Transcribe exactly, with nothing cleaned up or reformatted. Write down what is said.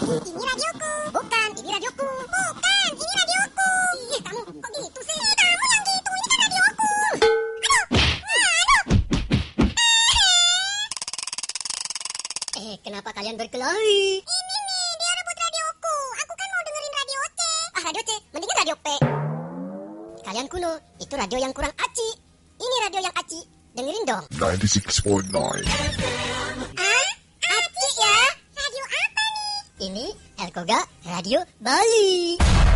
Ini radioku. Bukan, ini radioku. Bukan, ini radioku. Ih, kamu kok gitu sih? Kamu yang gitu, ini kan radioku. Aduh, aduh. Eh, kenapa kalian berkelahi? Ini nih, dia rebut radioku. Aku kan mau dengerin radio C. Ah, radio C, mendingan radio P. Kalian kuno, itu radio yang kurang aci. Ini radio yang aci. Dengerin dong. ninety-six point nine. Ah, aci ya? Radio apa nih? Ini Elkoga Radio Bali.